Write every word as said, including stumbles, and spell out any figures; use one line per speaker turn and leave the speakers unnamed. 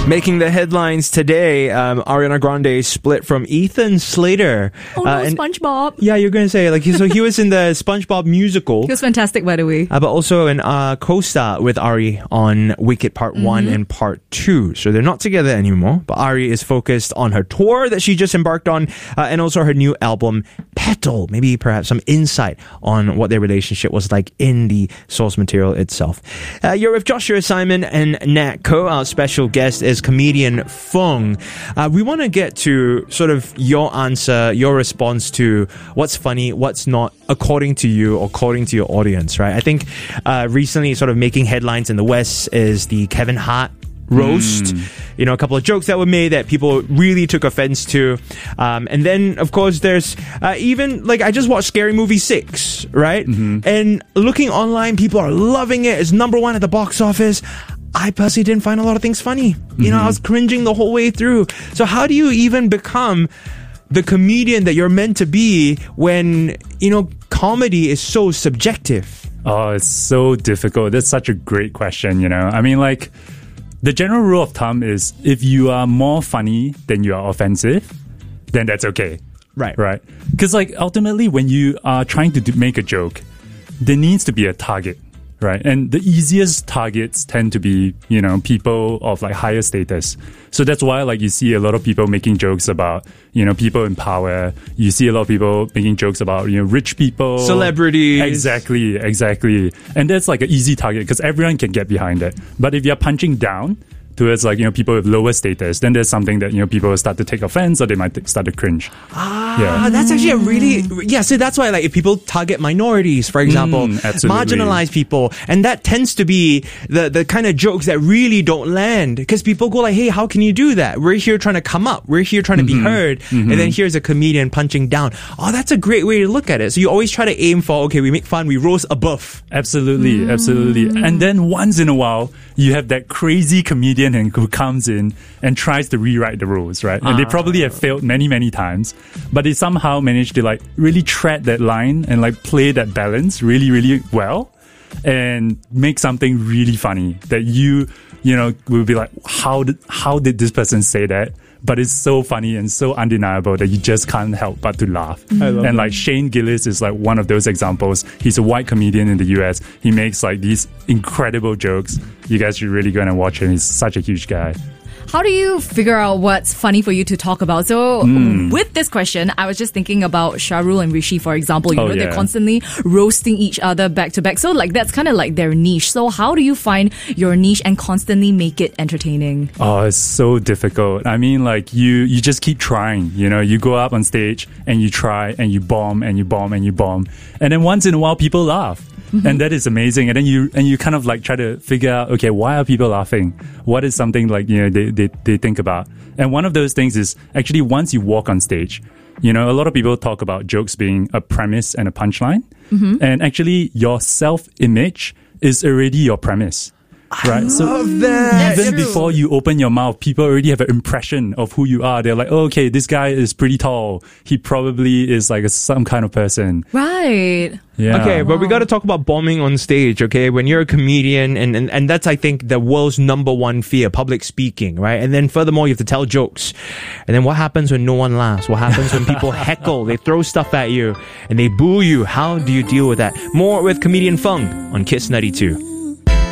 Making the headlines today, um, Ariana Grande split from Ethan Slater.
Oh no,
uh, and,
SpongeBob.
Yeah, you're going to say, like, so he was in the SpongeBob musical.
He was fantastic, by the way.
Uh, but also an uh, co-star with Ari on Wicked Part mm-hmm. one and Part two. So they're not together anymore, but Ari is focused on her tour that she just embarked on, uh, and also her new album, Petal. Maybe perhaps some insight on what their relationship was like in the source material itself. Uh, you're with Joshua Simon and Nat Ko. Our special guest is comedian Fung. Uh, we want to get to sort of your answer, your response to what's funny, what's not, according to you, or according to your audience, right? I think uh, recently sort of making headlines in the West is the Kevin Hart roast. Mm. You know, a couple of jokes that were made that people really took offense to. Um, and then, of course, there's uh, even, like, I just watched Scary Movie six, right? Mm-hmm. And looking online, people are loving it. It's number one at the box office. I personally didn't find a lot of things funny. Mm-hmm. You know, I was cringing the whole way through. So how do you even become the comedian that you're meant to be when, you know, comedy is so subjective?
Oh, it's so difficult. That's such a great question, you know? I mean, like, the general rule of thumb is if you are more funny than you are offensive, then that's okay.
Right.
Right. Because, like, ultimately, when you are trying to do, make a joke, there needs to be a target. Right. And the easiest targets tend to be, you know, people of like higher status. So that's why like you see a lot of people making jokes about, you know, people in power. You see a lot of people making jokes about, you know, rich people.
Celebrities.
Exactly. Exactly. And that's like an easy target because everyone can get behind it. But if you're punching down towards like, you know, people with lower status, then there's something that, you know, people start to take offense or they might start to cringe.
Ah, yeah. That's actually a really, yeah, so that's why like if people target minorities, for example,
mm,
marginalized people, and that tends to be the, the kind of jokes that really don't land because people go like, hey, how can you do that? We're here trying to come up. We're here trying to mm-hmm. be heard. Mm-hmm. And then here's a comedian punching down. Oh, that's a great way to look at it. So you always try to aim for, okay, we make fun, we roast above.
Absolutely, mm. absolutely. And then once in a while, you have that crazy comedian who comes in and tries to rewrite the rules, right? And ah. they probably have failed many, many times, but they somehow managed to like really tread that line and like play that balance really, really well and make something really funny that you, you know, will be like, how did, how did this person say that? But it's so funny and so undeniable that you just can't help but to laugh. Mm-hmm. And like Shane Gillis is like one of those examples. He's a white comedian in the U S. He makes like these incredible jokes. You guys should really go and watch him. He's such a huge guy.
How do you figure out what's funny for you to talk about? So mm. with this question, I was just thinking about Shah Rukh and Rishi, for example. You
oh,
know,
yeah.
they're constantly roasting each other back to back. So like that's kind of like their niche. So how do you find your niche and constantly make it entertaining?
Oh, it's so difficult. I mean, like you, you just keep trying. You know, you go up on stage and you try and you bomb and you bomb and you bomb. And then once in a while, people laugh. Mm-hmm. And that is amazing. And then you and you kind of like try to figure out, okay, why are people laughing? What is something like, you know, they, they, they think about? And one of those things is actually once you walk on stage, you know, a lot of people talk about jokes being a premise and a punchline. Mm-hmm. And actually your self-image is already your premise. Right.
I
so
love that.
Even before you open your mouth, people already have an impression of who you are. They're like, oh, okay, this guy is pretty tall. He probably is like a, some kind of person.
Right.
Yeah.
Okay, but we got to talk about bombing on stage, okay? When you're a comedian, and, and, and that's, I think, the world's number one fear, public speaking, right? And then furthermore, you have to tell jokes. And then what happens when no one laughs? What happens when people heckle, they throw stuff at you, and they boo you? How do you deal with that? More with comedian Fung on Kiss ninety-two.